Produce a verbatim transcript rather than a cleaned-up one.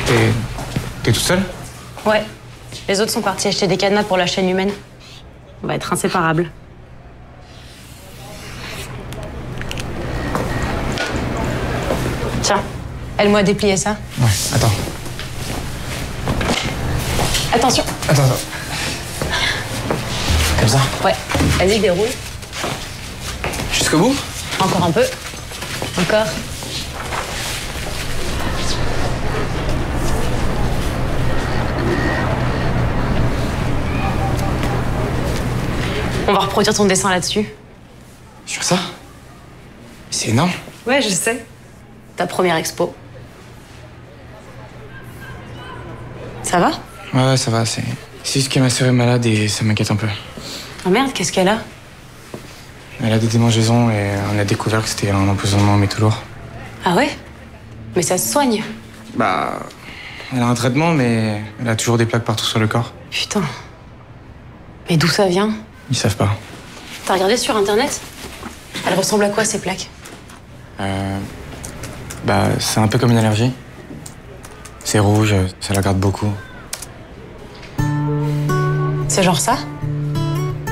T'es... T'es toute seule? Ouais. Les autres sont partis acheter des cadenas pour la chaîne humaine. On va être inséparables. Tiens, aide-moi à déplier ça. Ouais, attends. Attention. Attends, attends. Comme ça? Ouais. Vas-y, déroule. Jusqu'au bout? Encore un peu. Encore. On va reproduire ton dessin là-dessus. Sur ça? C'est énorme. Ouais, je sais. Ta première expo. Ça va? Ouais, ça va, c'est... C'est juste que ma sœur est malade et ça m'inquiète un peu. Oh merde, qu'est-ce qu'elle a? Elle a des démangeaisons et on a découvert que c'était un empoisonnement en métaux lourds. Ah ouais? Mais ça se soigne. Bah... Elle a un traitement, mais elle a toujours des plaques partout sur le corps. Putain. Mais d'où ça vient? Ils savent pas. T'as regardé sur Internet? Elle ressemble à quoi, ces plaques? Euh... Bah, c'est un peu comme une allergie. C'est rouge, ça la garde beaucoup. C'est genre ça?